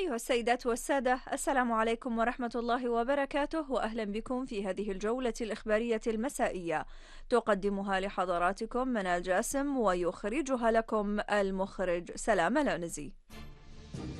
أيها السيدات والسادة، السلام عليكم ورحمة الله وبركاته، وأهلا بكم في هذه الجولة الإخبارية المسائية. تقدمها لحضراتكم منال جاسم، ويخرجها لكم المخرج سلام العنزي.